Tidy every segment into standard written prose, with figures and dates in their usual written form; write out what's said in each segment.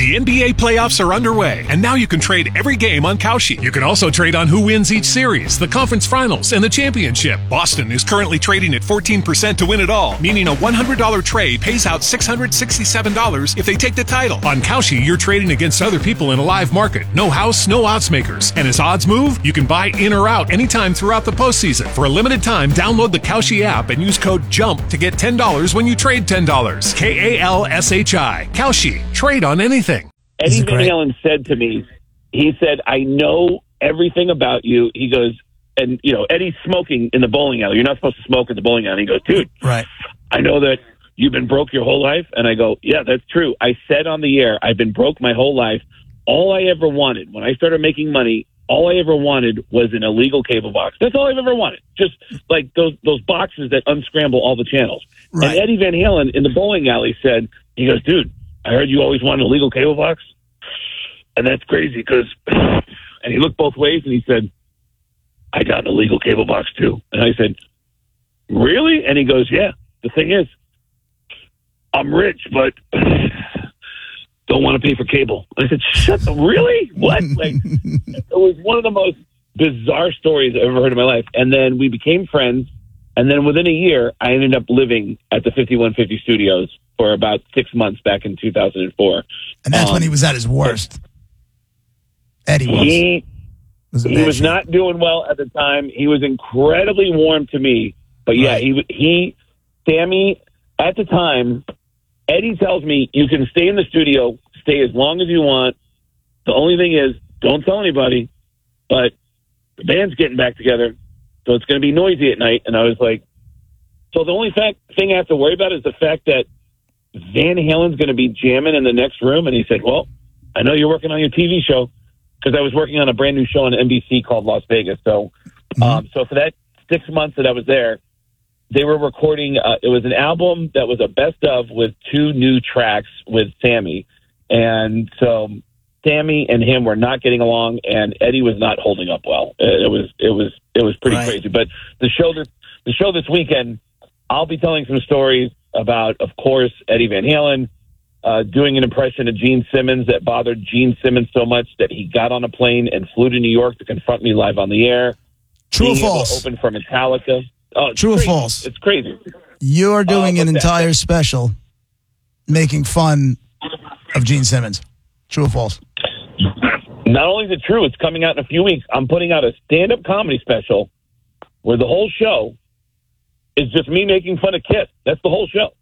The NBA playoffs are underway, and now you can trade every game on Kalshi. You can also trade on who wins each series, the conference finals, and the championship. Boston is currently trading at 14% to win it all, meaning a $100 trade pays out $667 if they take the title. On Kalshi, you're trading against other people in a live market. No house, no odds makers. And as odds move, you can buy in or out anytime throughout the postseason. For a limited time, download the Kalshi app and use code JUMP to get $10 when you trade $10. KALSHI. Kalshi. Trade on anything. Eddie Van Halen said to me, he said, I know everything about you. He goes, and, you know, Eddie's smoking in the bowling alley. You're not supposed to smoke in the bowling alley. He goes, dude, right. I know that you've been broke your whole life. And I go, yeah, that's true. I said on the air, I've been broke my whole life. All I ever wanted, when I started making money, all I ever wanted was an illegal cable box. That's all I've ever wanted. Just like those boxes that unscramble all the channels. Right. And Eddie Van Halen in the bowling alley said, he goes, dude, I heard you always wanted a legal cable box. And that's crazy because, and he looked both ways and he said, I got an illegal cable box too. And I said, really? And he goes, yeah, the thing is, I'm rich, but don't want to pay for cable. I said, shut up, really? What? Like, it was one of the most bizarre stories I've ever heard in my life. And then we became friends. And then within a year, I ended up living at the 5150 Studios for about 6 months back in 2004. And that's when he was at his worst. Eddie was. He was not doing well at the time. He was incredibly warm to me. But yeah, Sammy, at the time, Eddie tells me, you can stay in the studio, stay as long as you want. The only thing is, don't tell anybody, but the band's getting back together, so it's going to be noisy at night. And I was like, so the only thing I have to worry about is the fact that Van Halen's going to be jamming in the next room. And he said, well, I know you're working on your TV show, because I was working on a brand new show on NBC called Las Vegas. So, so for that 6 months that I was there, they were recording. It was an album that was a best of with 2 new tracks with Sammy, and so Sammy and him were not getting along, and Eddie was not holding up well. It was pretty crazy. But the show this weekend, I'll be telling some stories about, of course, Eddie Van Halen. Doing an impression of Gene Simmons that bothered Gene Simmons so much that he got on a plane and flew to New York to confront me live on the air. True or false? Open for Metallica. Oh, True or false? It's crazy. You're doing an entire special making fun of Gene Simmons. True or false? Not only is it true, it's coming out in a few weeks. I'm putting out a stand-up comedy special where the whole show is just me making fun of Kiss. That's the whole show.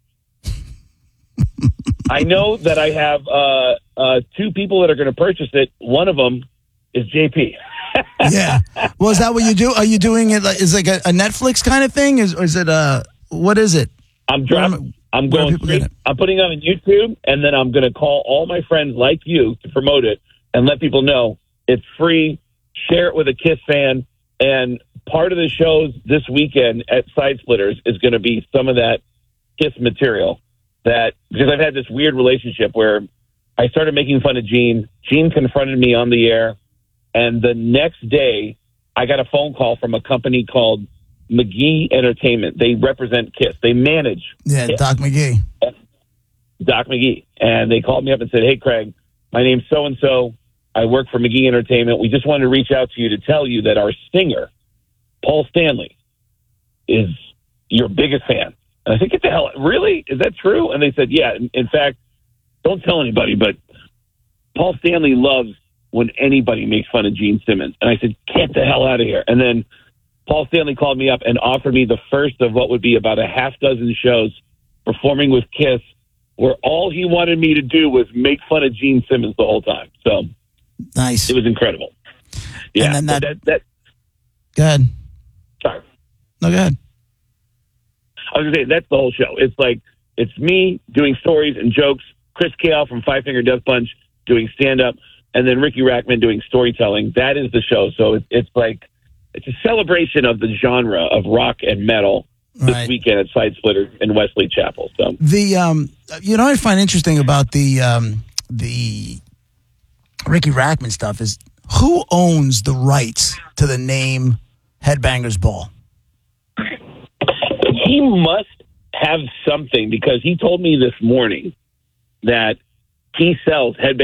I know that I have 2 people that are going to purchase it. One of them is JP. Yeah. Well, is that what you do? Are you doing it like, is it like a Netflix kind of thing? Or is it what is it? I'm putting it on YouTube, and then I'm going to call all my friends like you to promote it and let people know it's free. Share it with a Kiss fan. And part of the shows this weekend at Side Splitters is going to be some of that Kiss material. Because I've had this weird relationship where I started making fun of Gene. Gene confronted me on the air. And the next day, I got a phone call from a company called McGee Entertainment. They represent Kiss. They manage Kiss. Doc McGee. Doc McGee. And they called me up and said, hey, Craig, my name's so-and-so. I work for McGee Entertainment. We just wanted to reach out to you to tell you that our singer, Paul Stanley, is your biggest fan. And I said, get the hell, really? Is that true? And they said, yeah. In fact, don't tell anybody, but Paul Stanley loves when anybody makes fun of Gene Simmons. And I said, get the hell out of here. And then Paul Stanley called me up and offered me the first of what would be about a half dozen shows performing with Kiss, where all he wanted me to do was make fun of Gene Simmons the whole time. So nice. It was incredible. Yeah. And then that go ahead. Sorry. No, go ahead. I was going to say, that's the whole show. It's like, it's me doing stories and jokes, Chris Kale from Five Finger Death Punch doing stand-up, and then Ricky Rackman doing storytelling. That is the show. So it's like, it's a celebration of the genre of rock and metal this weekend at Side Splitters in Wesley Chapel. So the, you know, I find interesting about the Ricky Rackman stuff is who owns the rights to the name Headbangers Ball? He must have something, because he told me this morning that he sells Headbangers